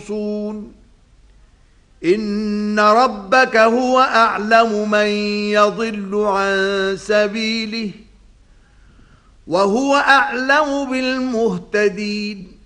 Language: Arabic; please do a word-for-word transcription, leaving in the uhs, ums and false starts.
ينصون إن ربك هو أعلم من يضل عن سبيله وهو أعلم بالمهتدين